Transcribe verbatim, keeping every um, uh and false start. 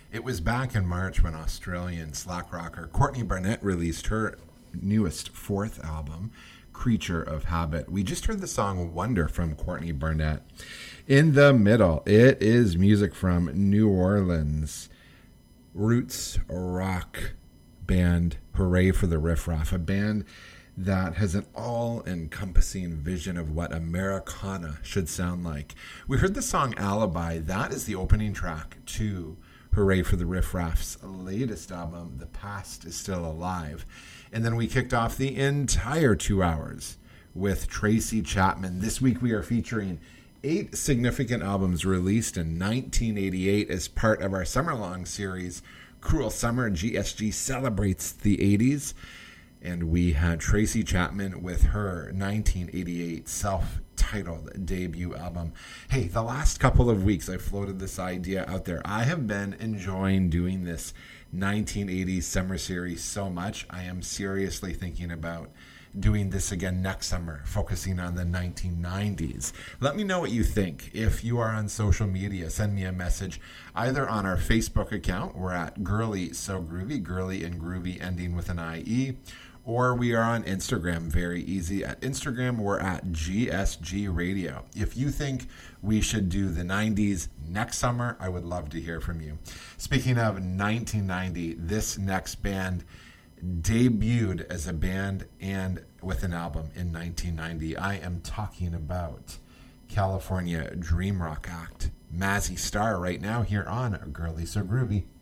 It was back in March when Australian slack rocker Courtney Barnett released her newest fourth album, Creature of Habit. We just heard the song Wonder from Courtney Barnett. In the middle, it is music from New Orleans roots rock band Hooray for the Riff Raff, a band that has an all-encompassing vision of what Americana should sound like. We heard the song Alibi. That is the opening track to Hooray for the Riff Raff's latest album, The Past is Still Alive. And then we kicked off the entire two hours with Tracy Chapman. This week we are featuring eight significant albums released in nineteen eighty-eight as part of our summer-long series, Cruel Summer. G S G celebrates the eighties. And we had Tracy Chapman with her nineteen eighty-eight self-titled debut album. Hey, the last couple of weeks I floated this idea out there. I have been enjoying doing this nineteen eighties summer series so much. I am seriously thinking about doing this again next summer, focusing on the nineteen nineties. Let me know what you think. If you are on social media, send me a message either on our Facebook account. We're at Girly So Groovy, Girly and Groovy ending with an I E. Or we are on Instagram, very easy. At Instagram, we're at G S G Radio. If you think we should do the nineties next summer, I would love to hear from you. Speaking of nineteen ninety, this next band debuted as a band and with an album in nineteen ninety. I am talking about California Dream Rock Act. Mazzy Star right now here on Girly So Groovy.